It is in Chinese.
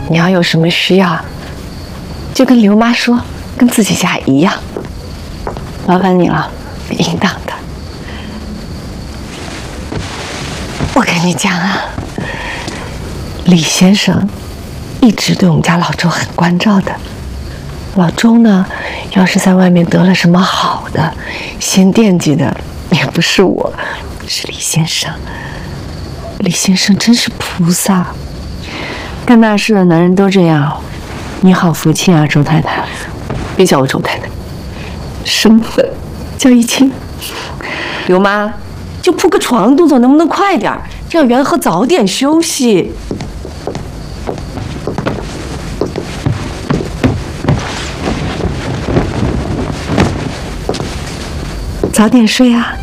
你要有什么需要，就跟刘妈说，跟自己家一样。麻烦你了，应当的。我跟你讲啊，李先生一直对我们家老周很关照的。老周呢，要是在外面得了什么好的，先惦记的也不是我，是李先生。李先生真是菩萨，干大事的男人都这样。你好福气啊，周太太。别叫我周太太，生分叫一清。刘妈，就铺个床，动作能不能快点？让元和早点休息。早点睡啊。